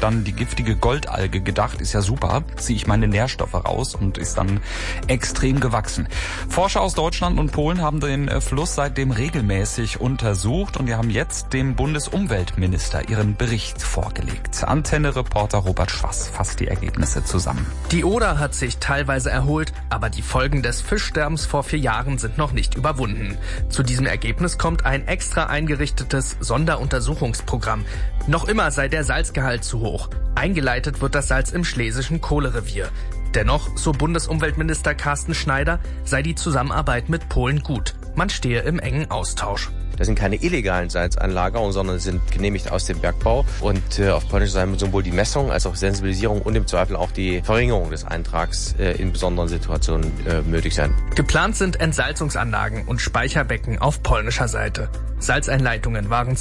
dann die giftige Goldalge gedacht, ist ja super, ziehe ich meine Nährstoffe raus und ist dann extrem gewachsen. Forscher aus Deutschland und Polen haben den Fluss seitdem regelmäßig untersucht und die haben jetzt dem Bundesumweltminister ihren Bericht vorgelegt. Antenne-Reporter Robert Schwass fasst die Ergebnisse zusammen. Die Oder hat sich teilweise erholt, aber die Folgen des Fischsterbens vor 4 Jahren sind noch nicht überwunden. Zu diesem Ergebnis kommt ein extra eingerichtetes Sonderuntersuchungsprogramm. Noch immer sei der Salzgehalt zu hoch. Eingeleitet wird das Salz im schlesischen Kohlerevier. Dennoch, so Bundesumweltminister Carsten Schneider, sei die Zusammenarbeit mit Polen gut. Man stehe im engen Austausch. Das sind keine illegalen Salzanlagerungen, sondern sind genehmigt aus dem Bergbau. Und auf polnischer Seite sowohl die Messung als auch Sensibilisierung und im Zweifel auch die Verringerung des Eintrags in besonderen Situationen nötig sein. Geplant sind Entsalzungsanlagen und Speicherbecken auf polnischer Seite. Salzeinleitungen waren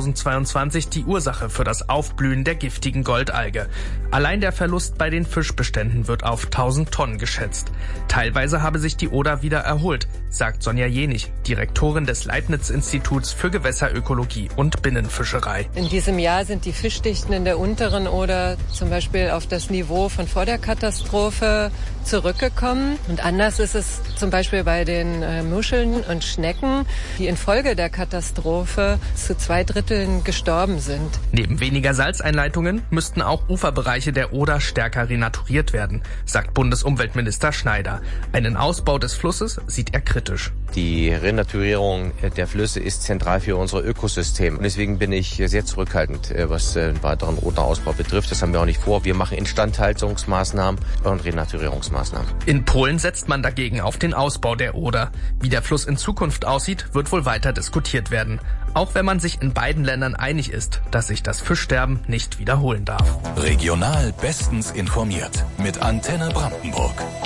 2022 die Ursache für das Aufblühen der giftigen Goldalge. Allein der Verlust bei den Fischbeständen wird auf 1000 Tonnen geschätzt. Teilweise habe sich die Oder wieder erholt, sagt Sonja Jenich, Direktorin des Leibniz-Instituts für Gewässerökologie und Binnenfischerei. In diesem Jahr sind die Fischdichten in der unteren Oder zum Beispiel auf das Niveau von vor der Katastrophe zurückgekommen. Und anders ist es zum Beispiel bei den Muscheln und Schnecken, die infolge der Katastrophe zu 2/3 gestorben sind. Neben weniger Salzeinleitungen müssten auch Uferbereiche der Oder stärker renaturiert werden, sagt Bundesumweltminister Schneider. Einen Ausbau des Flusses sieht er kritisch. Die Renaturierung der Flüsse ist zentral für unser Ökosystem. Und deswegen bin ich sehr zurückhaltend, was den weiteren Oderausbau betrifft. Das haben wir auch nicht vor. Wir machen Instandhaltungsmaßnahmen und Renaturierungsmaßnahmen. In Polen setzt man dagegen auf den Ausbau der Oder. Wie der Fluss in Zukunft aussieht, wird wohl weiter diskutiert werden. Auch wenn man sich in beiden Ländern einig ist, dass sich das Fischsterben nicht wiederholen darf. Regional bestens informiert mit Antenne Brandenburg.